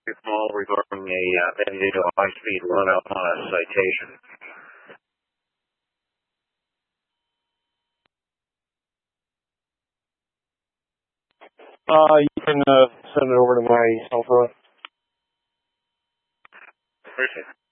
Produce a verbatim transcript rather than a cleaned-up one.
call regarding a uh, Bandito high-speed run out on a citation. Uh, you can uh, send it over to my cell phone. Appreciate it.